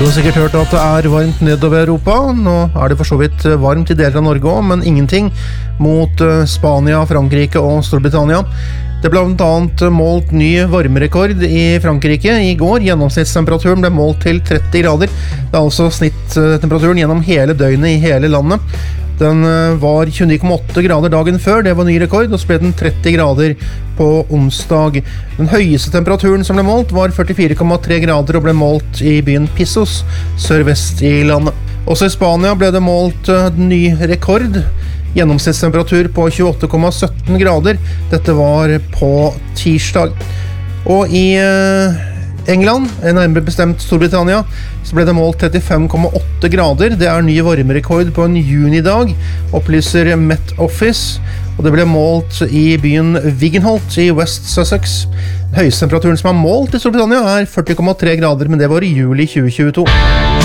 Du har sikkert hørt at det er varmt nedover Europa. Nå er det for så vidt varmt i deler av Norge også, men ingenting mot Spania, Frankrike og Storbritannia. Det ble blant annet målt ny varmerekord i Frankrike i går. Gjennomsnittstemperaturen ble målt til 30 grader. Det er altså snitttemperaturen gjennom hele døgnet i hele landet. Den var 29,8 grader dagen før, det var ny rekord, og så ble den 30 grader på onsdag. Den høyeste temperaturen som ble målt var 44,3 grader og ble målt i byen Pissos, sørvest i landet. Også i Spania ble det målt ny rekord, gjennomsnittstemperatur på 28,17 grader. Dette var på tirsdag. Og i England, nærmere bestemt Storbritannia, så ble det målt 35,8 grader. Det er ny varmerekord på en junidag, opplyser Met Office. Og det ble målt i byen Wigenholt i West Sussex. Høyeste temperaturen som er målt i Storbritannia er 40,3 grader, men det var i juli 2022.